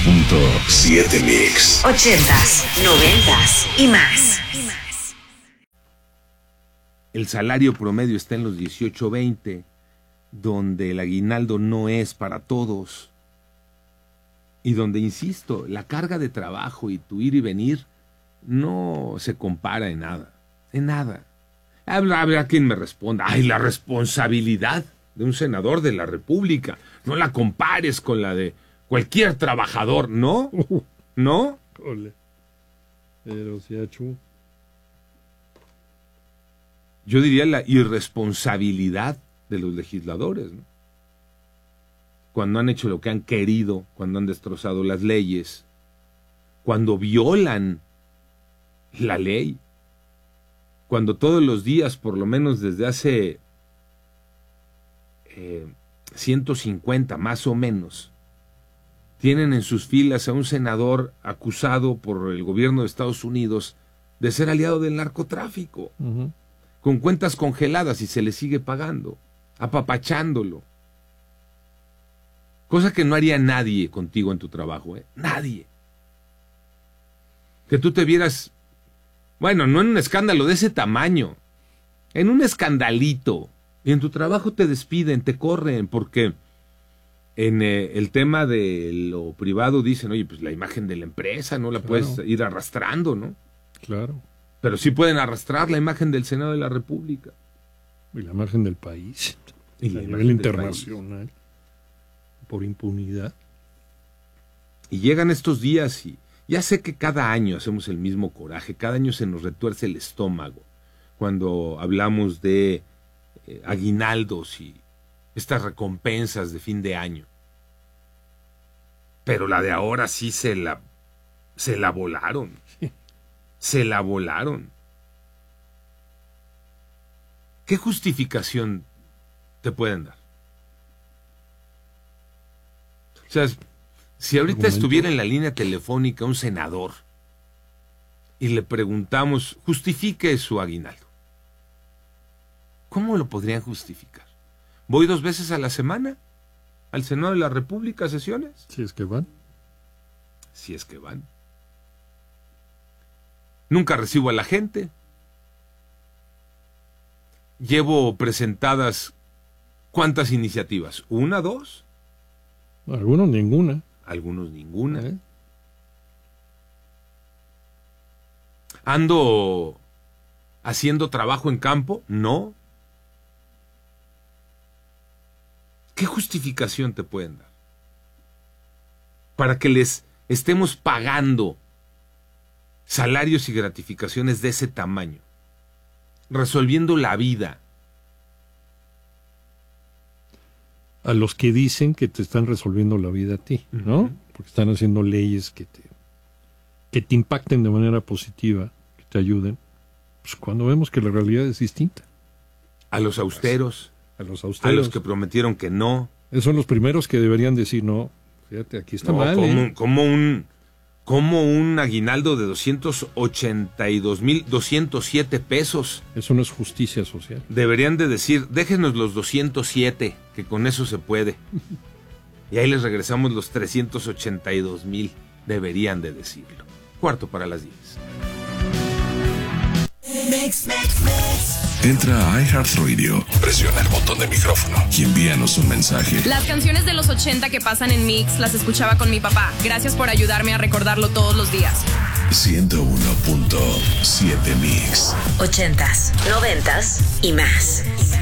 101.7 Mix. 80s, 90s y más. El salario promedio está en los 18-20, donde el aguinaldo no es para todos. Y donde, insisto, la carga de trabajo y tu ir y venir no se compara en nada. En nada. Habrá quien me responda, ¡ay, la responsabilidad de un senador de la República! No la compares con la de cualquier trabajador, ¿no? ¿No? Ole. Pero sí, achú. Yo diría la irresponsabilidad de los legisladores, ¿no? Cuando han hecho lo que han querido, cuando han destrozado las leyes, cuando violan la ley, cuando todos los días, por lo menos desde hace 150 más o menos, tienen en sus filas a un senador acusado por el gobierno de Estados Unidos de ser aliado del narcotráfico, con cuentas congeladas y se le sigue pagando, apapachándolo. Cosa que no haría nadie contigo en tu trabajo, ¿eh? Nadie. Que tú te vieras, bueno, no en un escándalo de ese tamaño, en un escandalito, y en tu trabajo te despiden, te corren, porque en el tema de lo privado dicen, oye, pues la imagen de la empresa no la puedes ir arrastrando, ¿no? Claro. Pero sí pueden arrastrar la imagen del Senado de la República. Y la imagen del país. Y a nivel internacional. Por impunidad. Y llegan estos días y ya sé que cada año hacemos el mismo coraje, cada año se nos retuerce el estómago cuando hablamos de aguinaldos y estas recompensas de fin de año. Pero la de ahora sí se la volaron. Sí. Se la volaron. ¿Qué justificación te pueden dar? O sea, si ahorita estuviera en la línea telefónica un senador y le preguntamos, justifique su aguinaldo, ¿cómo lo podrían justificar? ¿Voy 2 veces a la semana al Senado de la República a sesiones? Si es que van. Si es que van. Nunca recibo a la gente. Llevo presentadas ¿cuántas iniciativas? ¿1, 2? Algunos ninguna. Algunos ninguna. ¿Ando haciendo trabajo en campo? No. ¿Qué justificación te pueden dar para que les estemos pagando salarios y gratificaciones de ese tamaño, resolviendo la vida? A los que dicen que te están resolviendo la vida a ti, ¿no? Porque están haciendo leyes que te impacten de manera positiva, que te ayuden. Pues cuando vemos que la realidad es distinta. A los austeros. A los que prometieron que no. Esos son los primeros que deberían decir, no, fíjate, aquí está mal. Como un aguinaldo de 282,207 pesos. Eso no es justicia social. Deberían de decir, déjenos los 207, que con eso se puede. Y ahí les regresamos los 382,000. Deberían de decirlo. 8:45. Entra a iHeartRadio, presiona el botón de micrófono y envíanos un mensaje. Las canciones de los 80 que pasan en Mix las escuchaba con mi papá. Gracias por ayudarme a recordarlo todos los días. 101.7 Mix. 80s, 90s y más.